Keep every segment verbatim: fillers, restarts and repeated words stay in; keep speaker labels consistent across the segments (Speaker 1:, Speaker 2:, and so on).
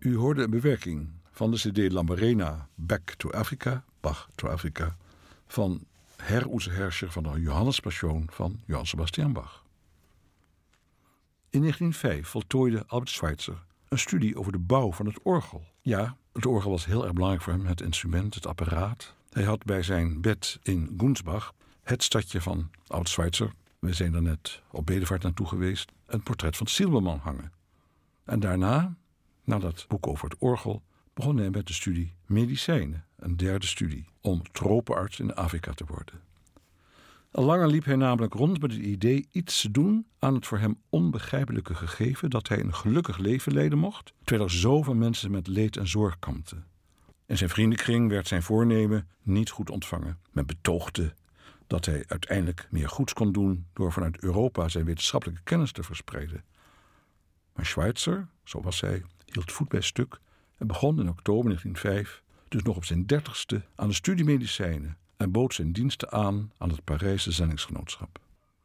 Speaker 1: U hoorde een bewerking van de cd Lambarena Back to Africa, Bach to Africa, van Herr Unser Herrscher van de Johannespassion van Johann Sebastian Bach. In negentien vijf voltooide Albert Schweitzer een studie over de bouw van het orgel. Ja, het orgel was heel erg belangrijk voor hem, het instrument, het apparaat. Hij had bij zijn bed in Gunsbach, het stadje van Albert Schweitzer, we zijn er net op bedevaart naartoe geweest, een portret van Silbermann hangen. En daarna, na dat boek over het orgel, begon hij met de studie medicijnen, een derde studie, om tropenarts in Afrika te worden. Al langer liep hij namelijk rond met het idee iets te doen aan het voor hem onbegrijpelijke gegeven dat hij een gelukkig leven leiden mocht, terwijl er zoveel mensen met leed en zorg kampten. In zijn vriendenkring werd zijn voornemen niet goed ontvangen. Men betoogde dat hij uiteindelijk meer goeds kon doen door vanuit Europa zijn wetenschappelijke kennis te verspreiden. Maar Schweitzer, zo was hij, hield voet bij stuk en begon in oktober negentien vijf, dus nog op zijn dertigste, aan de studie medicijnen en bood zijn diensten aan aan het Parijse zendingsgenootschap.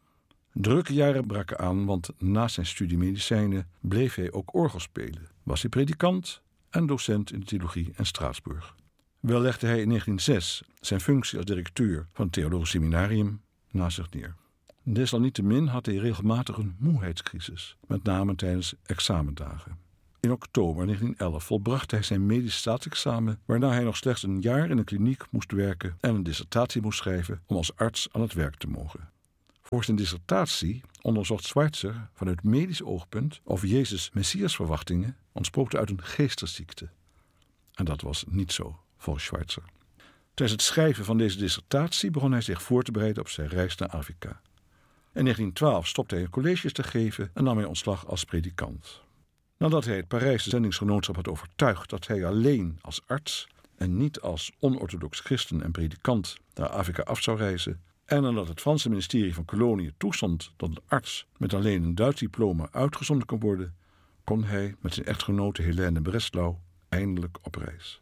Speaker 1: Drukke jaren braken aan, want naast zijn studie medicijnen bleef hij ook orgel spelen. Was hij predikant en docent in de theologie in Straatsburg. Wel legde hij in negentien zes zijn functie als directeur van het Theologisch Seminarium naast zich neer. Desalniettemin had hij regelmatig een moeheidscrisis, met name tijdens examendagen. In oktober negentien elf volbracht hij zijn medisch staatsexamen, waarna hij nog slechts een jaar in een kliniek moest werken en een dissertatie moest schrijven om als arts aan het werk te mogen. Voor zijn dissertatie onderzocht Schweitzer vanuit medisch oogpunt of Jezus' messiasverwachtingen ontsprookten uit een geestesziekte. En dat was niet zo, volgens Schweitzer. Tijdens het schrijven van deze dissertatie begon hij zich voor te bereiden op zijn reis naar Afrika. In negentien twaalf stopte hij colleges te geven en nam hij ontslag als predikant. Nadat hij het Parijse zendingsgenootschap had overtuigd dat hij alleen als arts en niet als onorthodox christen en predikant naar Afrika af zou reizen, en nadat het Franse ministerie van Koloniën toestond dat een arts met alleen een Duits diploma uitgezonden kon worden, kon hij met zijn echtgenote Helene Breslau eindelijk op reis.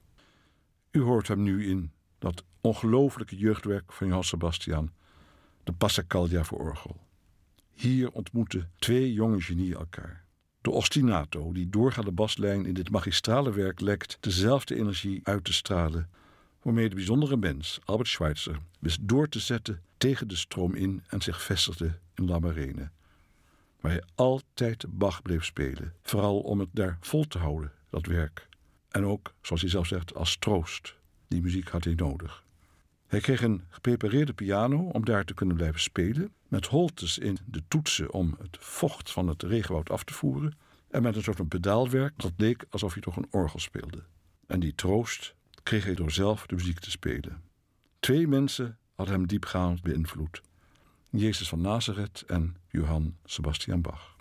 Speaker 1: U hoort hem nu in dat ongelooflijke jeugdwerk van Johann Sebastian, de Passacaglia voor orgel. Hier ontmoeten twee jonge genieën elkaar. De ostinato, die doorgaande baslijn in dit magistrale werk lekt dezelfde energie uit te stralen, waarmee de bijzondere mens, Albert Schweitzer, wist door te zetten tegen de stroom in en zich vestigde in Lambarene, waar hij altijd Bach bleef spelen, vooral om het daar vol te houden, dat werk. En ook, zoals hij zelf zegt, als troost. Die muziek had hij nodig. Hij kreeg een geprepareerde piano om daar te kunnen blijven spelen, met holtes in de toetsen om het vocht van het regenwoud af te voeren en met een soort van pedaalwerk dat leek alsof hij toch een orgel speelde. En die troost kreeg hij door zelf de muziek te spelen. Twee mensen hadden hem diepgaand beïnvloed: Jezus van Nazareth en Johann Sebastian Bach.